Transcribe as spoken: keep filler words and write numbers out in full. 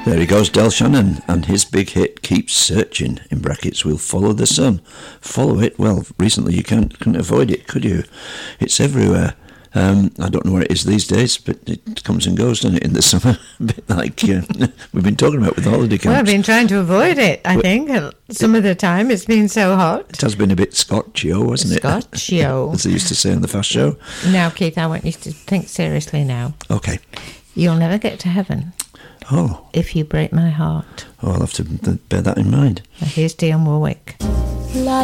There he goes, Del Shannon, and his big hit, Keep Searching, in brackets, We'll Follow the Sun. Follow it? Well, recently you can't, couldn't avoid it, could you? It's everywhere. Um, I don't know where it is these days, but it comes and goes, doesn't it, in the summer? A bit like uh, we've been talking about with the holiday camps. Well, I've been trying to avoid it, I think. Some of the time it's been so hot. It has been a bit Scotchio, hasn't it? Scotchio. As they used to say on the fast show. Now, Keith, I want you to think seriously now. Okay. You'll never get to heaven. Oh. If you break my heart. Oh, I'll have to bear that in mind. Now here's Dionne Warwick. La